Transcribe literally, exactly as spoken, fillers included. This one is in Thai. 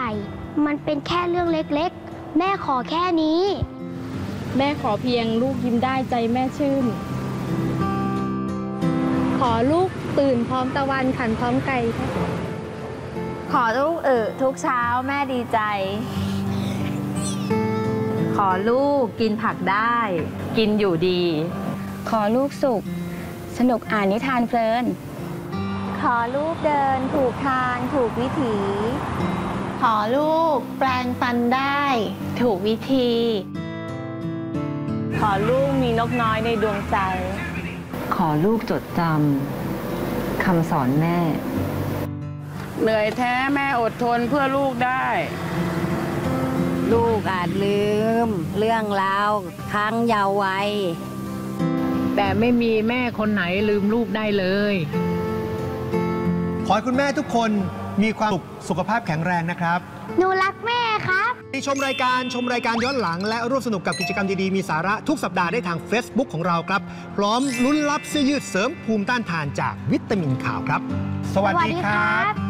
ญ่มันเป็นแค่เรื่องเล็กๆแม่ขอแค่นี้แม่ขอเพียงลูกยิ้มได้ใจแม่ชื่นขอลูกตื่นพร้อมตะวันขันพร้อมไก่ขอลูกเออทุกเช้าแม่ดีใจขอลูกกินผักได้กินอยู่ดีขอลูกสุขสนุกอ่านนิทานเพลินขอลูกเดินถูกทางถูกวิถีขอลูกแปลงฟันได้ถูกวิธีขอลูกมีนกน้อยในดวงใจขอลูกจดจำคำสอนแม่เหนื่อยแท้แม่อดทนเพื่อลูกได้ลูกอาจลืมเรื่องราวครั้งเยาว์วัยแต่ไม่มีแม่คนไหนลืมลูกได้เลยขอให้คุณแม่ทุกคนมีความสุขสุขภาพแข็งแรงนะครับหนูรักแม่ครับชมรายการชมรายการย้อนหลังและร่วมสนุกกับกิจกรรมดีๆมีสาระทุกสัปดาห์ได้ทาง Facebook ของเราครับพร้อมลุ้นรับเสื้อยืดเสริมภูมิต้านทานจากวิตามินขาวครับสวัสดีครับ